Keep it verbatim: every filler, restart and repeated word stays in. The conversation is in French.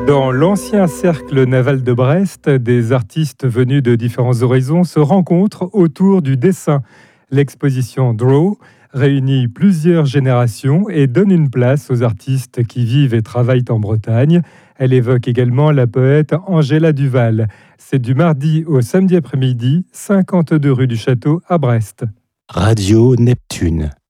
Dans l'ancien cercle naval de Brest, des artistes venus de différents horizons se rencontrent autour du dessin. L'exposition Draw réunit plusieurs générations et donne une place aux artistes qui vivent et travaillent en Bretagne. Elle évoque également la poète Angela Duval. C'est du mardi au samedi après-midi, cinquante-deux rue du Château à Brest. Radio Neptune.